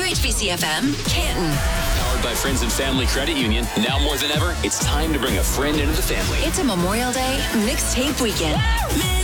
WHBC FM, Canton. Powered by Friends and Family Credit Union. Now more than ever, it's time to bring a friend into the family. It's a Memorial Day mixtape weekend.